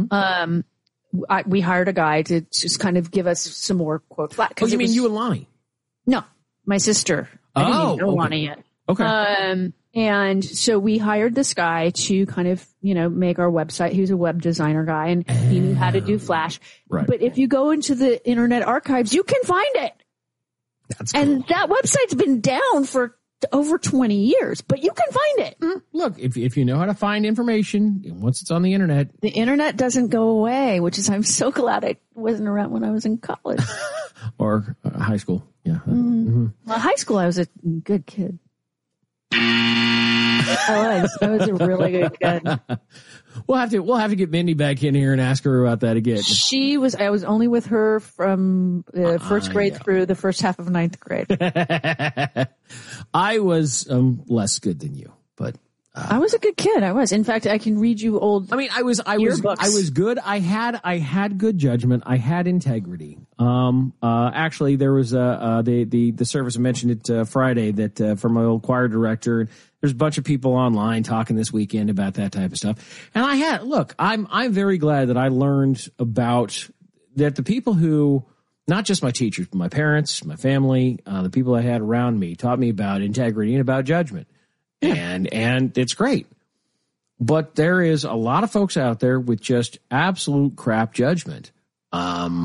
we hired a guy to just kind of give us some more, quote, flat. Oh, you mean you and Lonnie? No, my sister. I didn't even know Lonnie yet. Okay. And so we hired this guy to kind of, make our website. He was a web designer guy, and he knew how to do Flash. Right. But if you go into the Internet Archives, you can find it. That's and that website's been down for over 20 years, but you can find it. Look, if you know how to find information, once it's on the internet. The internet doesn't go away, which is, I'm so glad I wasn't around when I was in college. Or high school. Yeah. Well, high school, I was a good kid. I was a really good kid. We'll have to get Mindy back in here and ask her about that again. I was only with her from first grade through the first half of ninth grade. I was less good than you, but I was a good kid. I was. In fact, I can read you old. I mean, I was good. I had good judgment. I had integrity. Actually, there was the service mentioned it Friday that from my old choir director. There's a bunch of people online talking this weekend about that type of stuff. And I'm very glad that I learned about that the people who, not just my teachers, but my parents, my family, the people I had around me taught me about integrity and about judgment. And it's great. But there is a lot of folks out there with just absolute crap judgment. I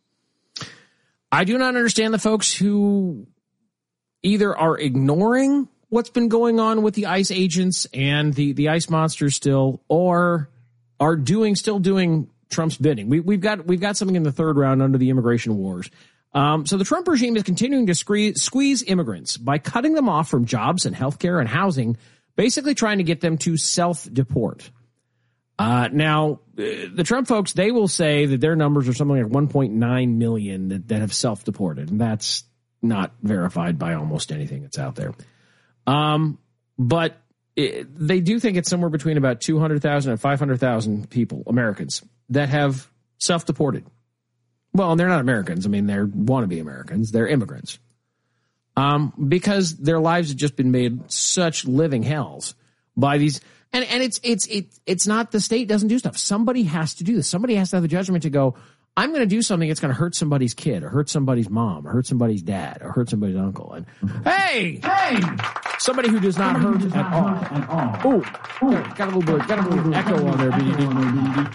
do not understand the folks who either are ignoring what's been going on with the ICE agents and the ICE monsters still, or are still doing Trump's bidding. We've got something in the third round under the immigration wars. So the Trump regime is continuing to squeeze immigrants by cutting them off from jobs and healthcare and housing, basically trying to get them to self-deport. Now, the Trump folks, they will say that their numbers are something like 1.9 million that have self-deported, and that's not verified by almost anything that's out there. But they do think it's somewhere between about 200,000 and 500,000 people, Americans, that have self-deported. Well, and they're not Americans. I mean, they're wannabe Americans. They're immigrants. Because their lives have just been made such living hells by these. And it's not the state doesn't do stuff. Somebody has to do this. Somebody has to have the judgment to go, I'm going to do something that's going to hurt somebody's kid or hurt somebody's mom or hurt somebody's dad or hurt somebody's uncle. And hey, somebody who does not hurt at all. Oh, got a little echo on there, BD.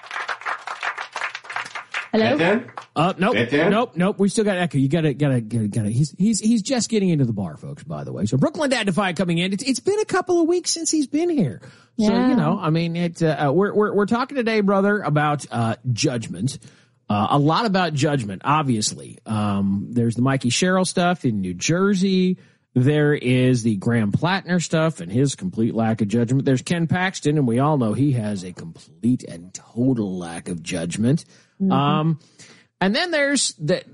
Hello? Nope. We still got echo. You gotta. He's just getting into the bar, folks, by the way. So Brooklyn Dad Defy coming in. It's been a couple of weeks since he's been here. So, I mean, we're talking today, brother, about, judgment. A lot about judgment, obviously. There's the Mikey Sherrill stuff in New Jersey. There is the Graham Plattner stuff and his complete lack of judgment. There's Ken Paxton, and we all know he has a complete and total lack of judgment. Mm-hmm. And then there's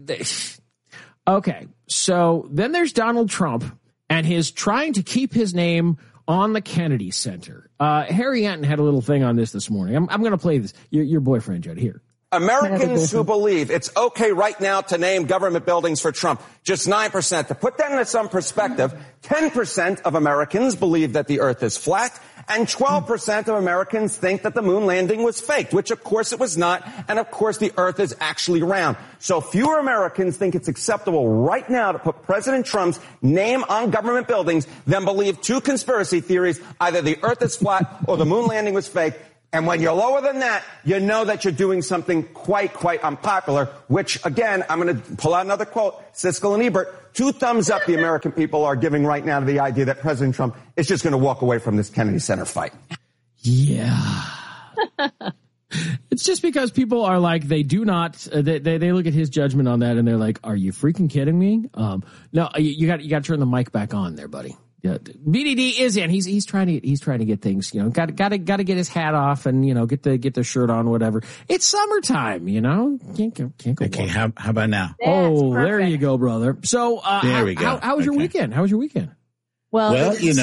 so then there's Donald Trump and his trying to keep his name on the Kennedy Center. Harry Anton had a little thing on this morning. I'm going to play this. Your boyfriend, Jody, here. Americans who believe it's okay right now to name government buildings for Trump, just 9%. To put that into some perspective, 10% of Americans believe that the earth is flat, and 12% of Americans think that the moon landing was faked, which of course it was not, and of course the earth is actually round. So fewer Americans think it's acceptable right now to put President Trump's name on government buildings than believe two conspiracy theories, either the earth is flat or the moon landing was fake. And when you're lower than that, you know that you're doing something quite unpopular, which, again, I'm going to pull out another quote, Siskel and Ebert, 2 thumbs up the American people are giving right now to the idea that President Trump is just going to walk away from this Kennedy Center fight. Yeah. It's just because people are like, they do not, they look at his judgment on that and they're like, are you freaking kidding me? No, you got to turn the mic back on there, buddy. Yeah, BDD is in. He's trying to get things, got to get his hat off and, get the shirt on, whatever. It's summertime, Can't go. Okay, how about now? There you go, brother. So, there we go. How was your weekend? Well,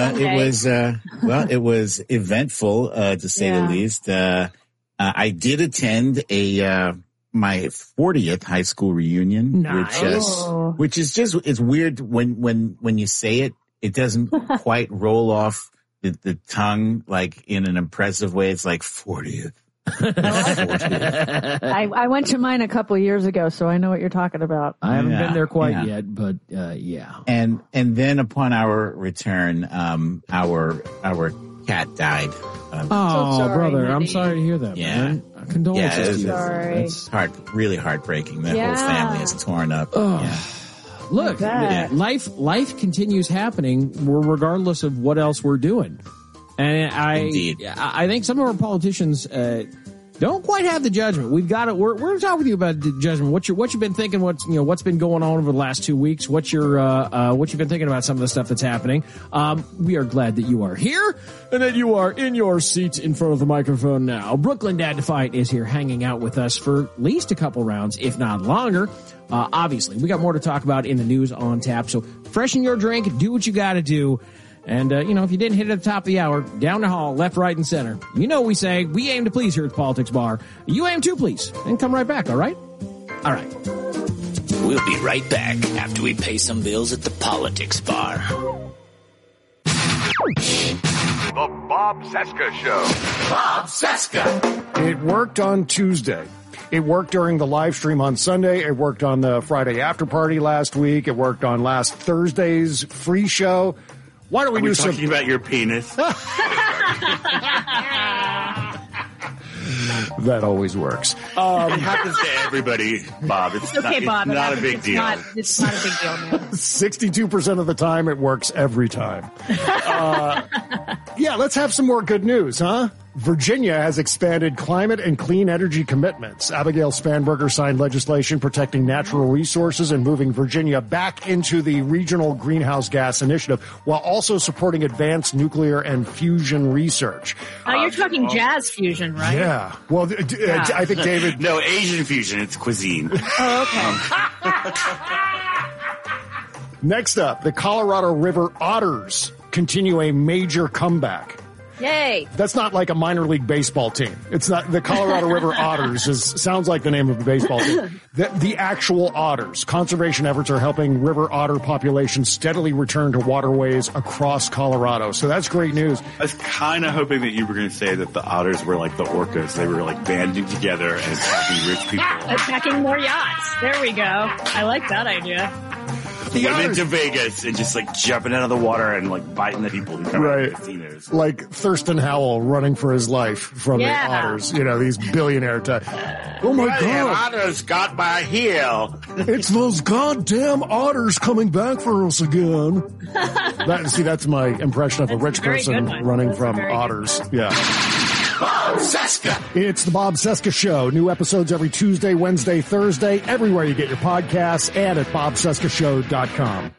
it was eventful, to say the least. I did attend my 40th high school reunion, which is just, it's weird when you say it. It doesn't quite roll off the tongue like in an impressive way. It's like 40th. I went to mine a couple of years ago, so I know what you're talking about. I haven't been there quite yet, but yeah. And then upon our return, our cat died. Brother, I'm sorry to hear that. Yeah. Man. Condolences. It's really heartbreaking. The whole family is torn up. Look, life continues happening regardless of what else we're doing. And I think some of our politicians don't quite have the judgment. We've got it. We're going to talk with you about the judgment. What you've been thinking, what's been going on over the last 2 weeks, what you've been thinking about some of the stuff that's happening. We are glad that you are here and that you are in your seats in front of the microphone now. Brooklyn Dad Defiant is here hanging out with us for at least a couple rounds, if not longer. Obviously, we got more to talk about in the news on tap. So freshen your drink, do what you got to do. And, if you didn't hit it at the top of the hour, down the hall, left, right, and center. We say we aim to please here at the Politics Bar. You aim to please. And come right back, all right? All right. We'll be right back after we pay some bills at the Politics Bar. The Bob Cesca Show. Bob Cesca. It worked on Tuesday. It worked during the live stream on Sunday. It worked on the Friday after party last week. It worked on last Thursday's free show. Why don't we do something about your penis? That always works. It happens to everybody, Bob. It's okay, Bob. Not a big deal. It's not a big deal, man. 62% of the time, it works every time. Let's have some more good news, huh? Virginia has expanded climate and clean energy commitments. Abigail Spanberger signed legislation protecting natural resources and moving Virginia back into the Regional Greenhouse Gas Initiative while also supporting advanced nuclear and fusion research. Oh, you're talking jazz fusion, right? Yeah. Well, I think David... No, Asian fusion. It's cuisine. Oh, okay. Next up, the Colorado River Otters continue a major comeback. Yay. That's not like a minor league baseball team. It's not the Colorado River Otters. Sounds like the name of a baseball team. The actual otters. Conservation efforts are helping river otter populations steadily return to waterways across Colorado. So that's great news. I was kind of hoping that you were going to say that the otters were like the orcas. They were like banding together and attacking rich people. Attacking more yachts. There we go. I like that idea. Went into Vegas and just like jumping out of the water and like biting the people who come out of the casinos. Like Thurston Howell running for his life from the otters, these billionaire type. Oh my God. Otters got my heel. It's those goddamn otters coming back for us again. That's my impression of a rich person running from otters. Yeah. Bob Cesca. It's the Bob Cesca Show. New episodes every Tuesday, Wednesday, Thursday, everywhere you get your podcasts and at bobcescashow.com.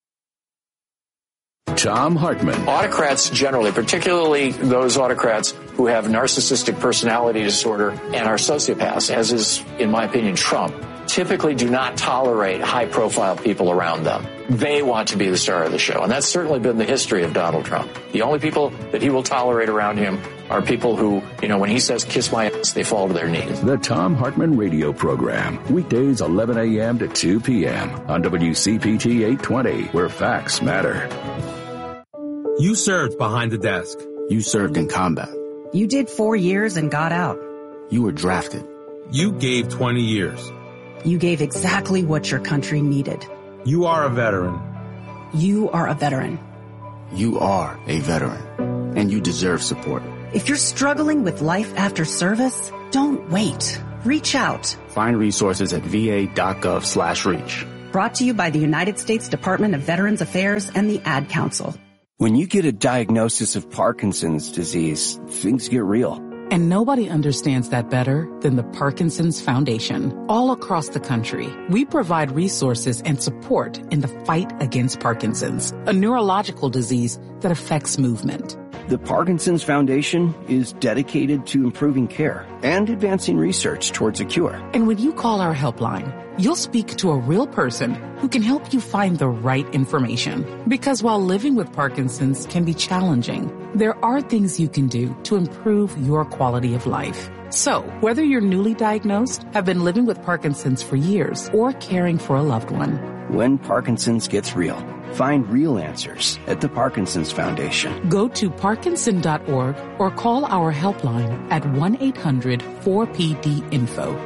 Tom Hartman. Autocrats generally, particularly those autocrats who have narcissistic personality disorder and are sociopaths, as is, in my opinion, Trump, typically do not tolerate high-profile people around them. They want to be the star of the show, and that's certainly been the history of Donald Trump. The only people that he will tolerate around him are people who, when he says, kiss my ass, they fall to their knees. The Thom Hartmann Radio Program, weekdays 11 a.m. to 2 p.m. on WCPT 820, where facts matter. You served behind the desk. You served in combat. You did 4 years and got out. You were drafted. You gave 20 years. You gave exactly what your country needed. You are a veteran. You are a veteran. You are a veteran, and you deserve support. If you're struggling with life after service, don't wait. Reach out. Find resources at va.gov/reach. Brought to you by the United States Department of Veterans Affairs and the Ad Council. When you get a diagnosis of Parkinson's disease, things get real. And nobody understands that better than the Parkinson's Foundation. All across the country, we provide resources and support in the fight against Parkinson's, a neurological disease that affects movement. The Parkinson's Foundation is dedicated to improving care and advancing research towards a cure. And when you call our helpline, you'll speak to a real person who can help you find the right information. Because while living with Parkinson's can be challenging, there are things you can do to improve your quality of life. So, whether you're newly diagnosed, have been living with Parkinson's for years, or caring for a loved one, when Parkinson's gets real, find real answers at the Parkinson's Foundation. Go to Parkinson.org or call our helpline at 1-800-4PD-INFO,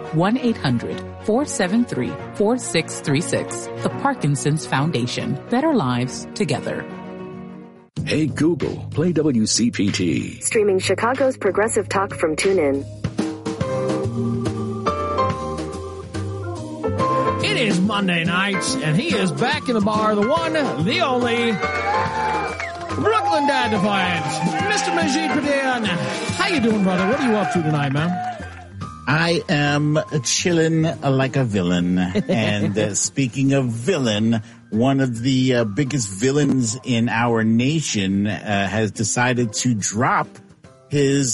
1-800-473-4636. The Parkinson's Foundation. Better lives together. Hey Google, play WCPT. Streaming Chicago's progressive talk from TuneIn. It is Monday night, and he is back in the bar, the one, the only, Brooklyn Dad Defiant, Mr. Majid Padian. How you doing, brother? What are you up to tonight, man? I am chilling like a villain. And speaking of villain, one of the biggest villains in our nation has decided to drop his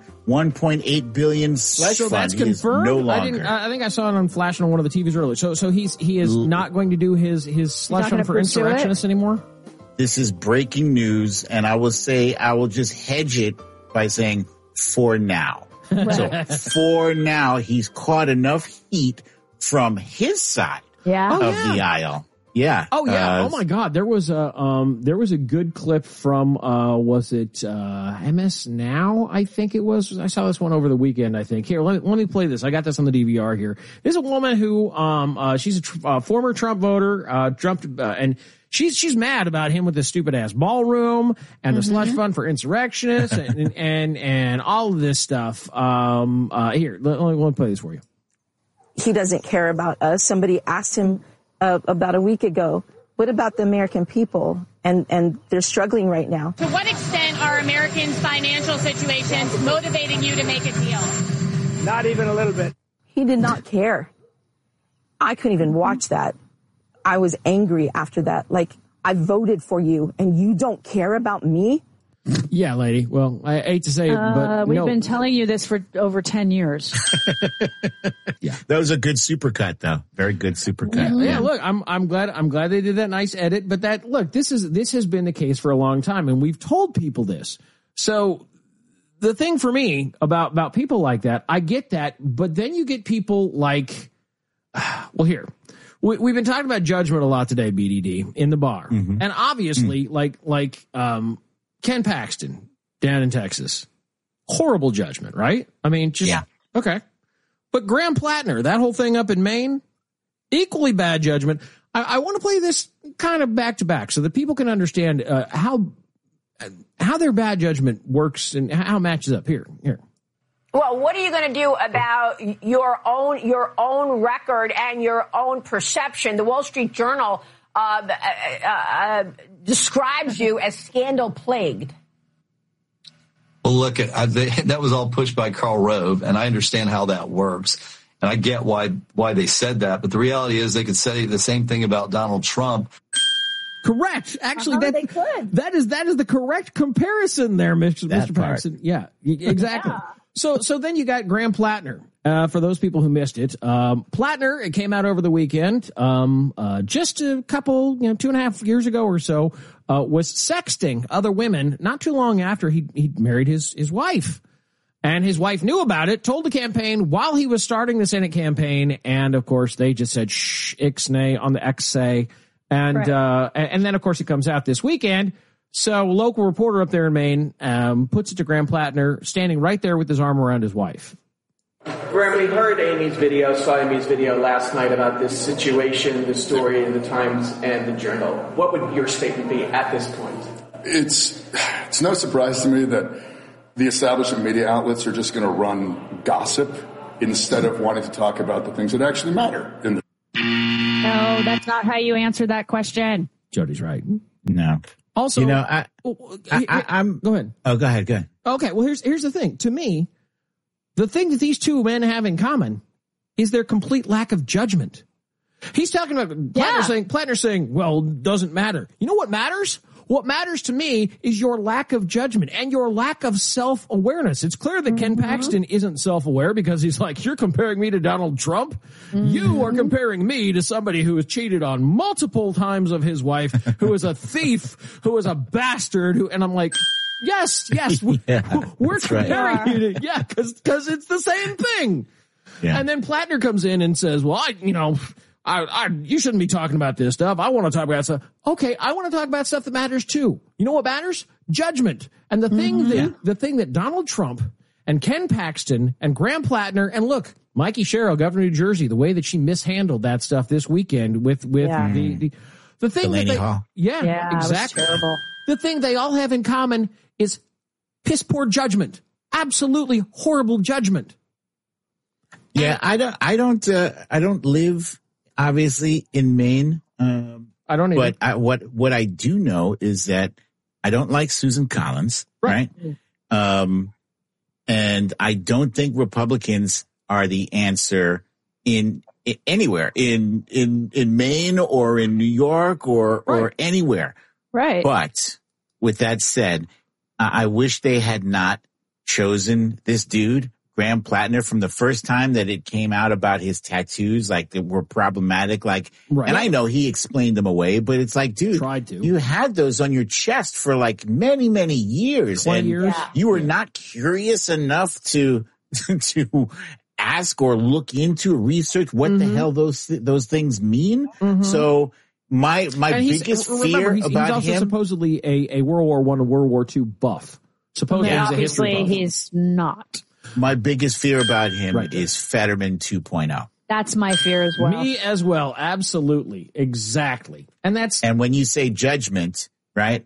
1.8 billion slush so fund. That's confirmed. No longer. I think I saw it on Flash on one of the TVs earlier. So he is not going to do his slush fund for insurrectionists anymore. This is breaking news, and I will just hedge it by saying for now. So for now, he's caught enough heat from his side of the aisle. Yeah. Oh yeah. Oh my God. There was a good clip from was it MS Now? I think it was. I saw this one over the weekend. I think. Here, let me play this. I got this on the DVR here. There's a woman who she's a former Trump voter. And she's mad about him with the stupid ass ballroom and the slush fund for insurrectionists and all of this stuff. Here, let me play this for you. He doesn't care about us. Somebody asked him about a week ago, what about the American people? And they're struggling right now. To what extent are Americans' financial situations motivating you to make a deal? Not even a little bit. He did not care. I couldn't even watch that. I was angry after that. Like, I voted for you and you don't care about me? Yeah, lady. Well, I hate to say it, but we've been telling you this for over 10 years. Yeah, that was a good supercut, though. Very good supercut. Yeah. Look, I'm glad they did that nice edit. But this has been the case for a long time, and we've told people this. So the thing for me about people like that, I get that, but then you get people like, well, here. We've been talking about judgment a lot today, BDD, in the bar, and obviously, like Ken Paxton down in Texas, horrible judgment, right? I mean, okay. But Graham Plattner, that whole thing up in Maine, equally bad judgment. I want to play this kind of back to back so that people can understand how their bad judgment works and how it matches up. Here. Well, what are you going to do about your own record and your own perception? The Wall Street Journal describes you as scandal-plagued. Well, look, that was all pushed by Karl Rove, and I understand how that works, and I get why they said that. But the reality is, they could say the same thing about Donald Trump. Correct. Actually, they could. That is the correct comparison there, Mr. Paxton. Yeah, exactly. Yeah. So then you got Graham Plattner, For those people who missed it, Plattner, it came out over the weekend, just a couple, 2.5 years ago or so, was sexting other women not too long after he married his wife. And his wife knew about it, told the campaign while he was starting the Senate campaign. And of course, they just said, shh, ixnay on the X-say. And then of course it comes out this weekend. So a local reporter up there in Maine, puts it to Graham Plattner standing right there with his arm around his wife. Graham, we heard saw Amy's video last night about this situation, the story in the Times and the Journal. What would your statement be at this point? It's no surprise to me that the establishment media outlets are just going to run gossip instead of wanting to talk about the things that actually matter. No, that's not how you answer that question. Jody's right. No. Also, I'm. Go ahead. Oh, go ahead. Okay. Well, here's the thing. To me, the thing that these two men have in common is their complete lack of judgment. He's talking about Plattner saying, well, doesn't matter. You know what matters? What matters to me is your lack of judgment and your lack of self-awareness. It's clear that Ken Paxton isn't self-aware because he's like, you're comparing me to Donald Trump? You are comparing me to somebody who has cheated on multiple times of his wife, who is a thief, who is a bastard, and I'm like, yes, we're comparing you to, because it's the same thing. Yeah. And then Plattner comes in and says, well, you shouldn't be talking about this stuff. I want to talk about stuff. Okay, I want to talk about stuff that matters too. You know what matters? Judgment. And the thing that Donald Trump and Ken Paxton and Graham Plattner and look, Mikey Sherrill, governor of New Jersey, the way that she mishandled that stuff this weekend with the thing Delaney Hall. Exactly. The thing they all have in common is piss poor judgment. Absolutely horrible judgment. Yeah, I don't live obviously in Maine. I don't either. But what I do know is that I don't like Susan Collins, right? And I don't think Republicans are the answer in anywhere in Maine or in New York or anywhere. Right. But with that said, I wish they had not chosen this dude, Graham Plattner, from the first time that it came out about his tattoos, like they were problematic. And I know he explained them away, but it's like, dude, you had those on your chest for like many, many years. 20 years. You were not curious enough to ask or look into research what the hell those things mean. So my biggest fear he's about also him, supposedly a World War I and World War II buff. Supposedly he's a history buff. He's not. My biggest fear about him is Fetterman 2.0. That's my fear as well. Me as well. Absolutely. Exactly. And when you say judgment, right?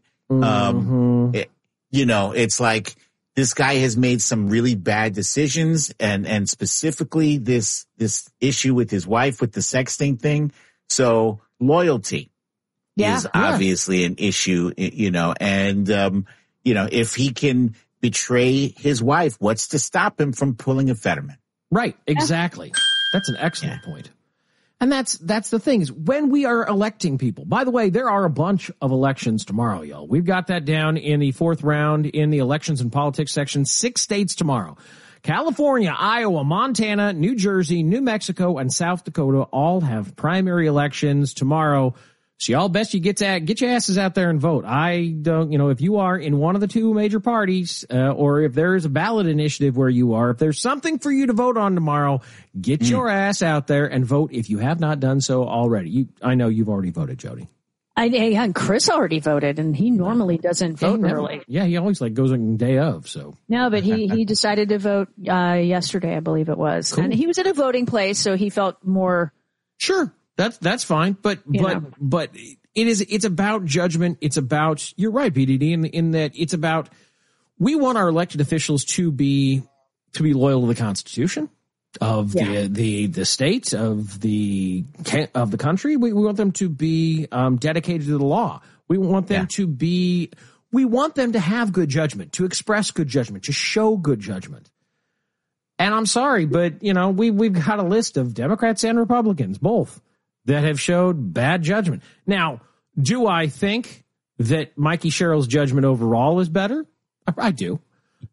It's like this guy has made some really bad decisions and specifically this issue with his wife with the sexting thing. So loyalty is obviously an issue, and if he can betray his wife, what's to stop him from pulling a Fetterman? Right. Exactly. That's an excellent point. And that's the thing is when we are electing people, by the way, there are a bunch of elections tomorrow, y'all. We've got that down in the fourth round in the elections and politics section, 6 states tomorrow. California, Iowa, Montana, New Jersey, New Mexico, and South Dakota all have primary elections tomorrow. So y'all best you get your asses out there and vote. I don't, if you are in one of the two major parties, or if there is a ballot initiative where you are, if there's something for you to vote on tomorrow, get your ass out there and vote if you have not done so already. I know you've already voted, Jody. Chris already voted, and he normally doesn't vote early. Yeah, he always goes on day of. So no, but he decided to vote yesterday, I believe it was, cool. And he was at a voting place, so he felt more sure. That's fine, but it's about judgment. It's about, you're right, BDD, in that it's about, we want our elected officials to be loyal to the Constitution of the state of the country. We want them to be dedicated to the law. We want them we want them to have good judgment, to express good judgment, to show good judgment. And I'm sorry, but we've got a list of Democrats and Republicans both that have showed bad judgment. Now, do I think that Mikey Sherrill's judgment overall is better? I do.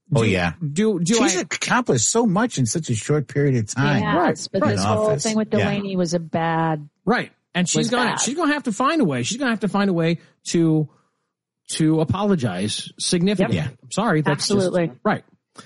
She's accomplished so much in such a short period of time. Yes, but this whole thing with Delaney was a bad. Right. And she's going to have to find a way. She's going to have to find a way to apologize significantly. Yep. I'm sorry. That's absolutely just, right.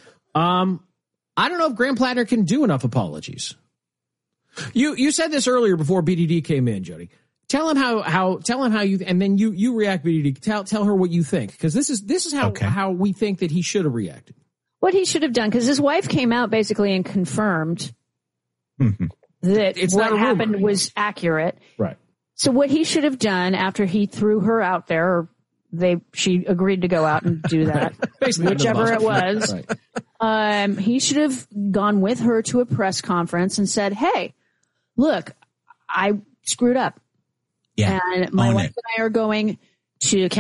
I don't know if Graham Plattner can do enough apologies. You said this earlier before BDD came in, Jody. Tell him how you, and then you react, BDD. Tell her what you think, because this is how we think that he should have reacted. What he should have done, because his wife came out basically and confirmed that what happened was accurate. Right. So what he should have done after he threw her out there, or she agreed to go out and do that, whichever it was. Right. He should have gone with her to a press conference and said, "Hey, look, I screwed up. Yeah. And my wife and I are going to